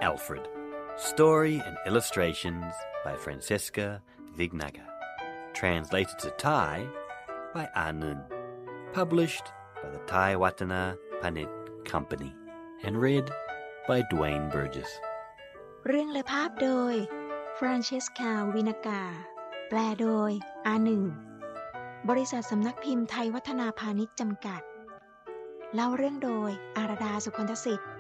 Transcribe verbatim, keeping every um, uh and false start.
Alfred. Story and illustrations by Francesca Vignaga. Translated to Thai by Anun. Published by the Thai Watana Panit Company. And read by Dwayne Burgess. เรื่องและภาพโดย Francesca Vignaga แปลโดยอาหนึ่งบริษัทสำนักพิมพ์ไทยวัฒนาพาณิชย์จำกัดเล่าเรื่องโดยอาราดาสุคนทสิทธิ์